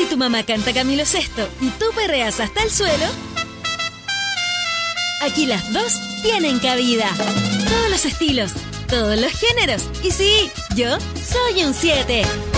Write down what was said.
Si tu mamá canta Camilo Sesto y tú perreas hasta el suelo, aquí las dos tienen cabida. Todos los estilos, todos los géneros. Y sí, yo soy un 7.